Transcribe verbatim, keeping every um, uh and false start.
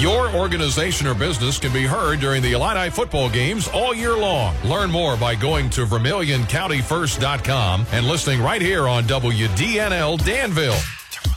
Your organization or business can be heard during the Illini football games all year long. Learn more by going to Vermilion County First dot com and listening right here on W D N L Danville.